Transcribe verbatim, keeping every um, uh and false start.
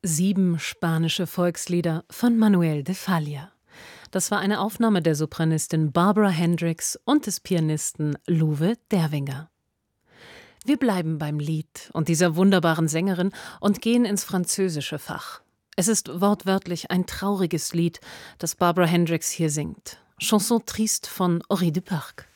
Sieben spanische Volkslieder von Manuel de Falla. Das war eine Aufnahme der Sopranistin Barbara Hendricks und des Pianisten Loewe Derwinger. Wir bleiben beim Lied und dieser wunderbaren Sängerin und gehen ins französische Fach. Es ist wortwörtlich ein trauriges Lied, das Barbara Hendricks hier singt. Chanson triste von Henri Duparc.